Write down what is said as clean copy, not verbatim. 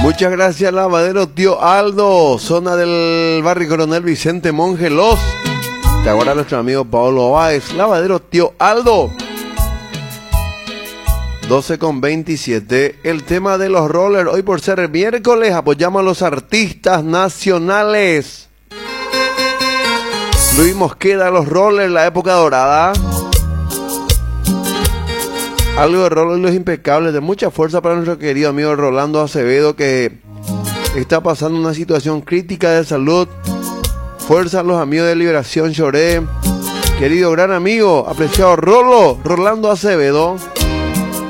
Muchas gracias, Lavadero Tío Aldo, zona del barrio Coronel Vicente Mongelos. Te aguarda nuestro amigo Pablo Báez, Lavadero Tío Aldo. 12:27, el tema de los rollers. Hoy por ser miércoles apoyamos a los artistas nacionales. Luis Mosqueda, los rollers, la época dorada. Algo de rollers, los impecables, de mucha fuerza para nuestro querido amigo Rolando Acevedo, que está pasando una situación crítica de salud. Fuerza a los amigos de Liberación Choré. Querido gran amigo, apreciado Rolando Acevedo.